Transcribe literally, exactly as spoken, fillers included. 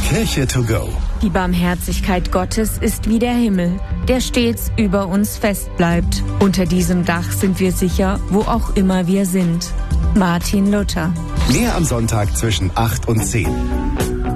Kirche to go. Die Barmherzigkeit Gottes ist wie der Himmel, der stets über uns fest bleibt. Unter diesem Dach sind wir sicher, wo auch immer wir sind. Martin Luther. Mehr am Sonntag zwischen acht und zehn.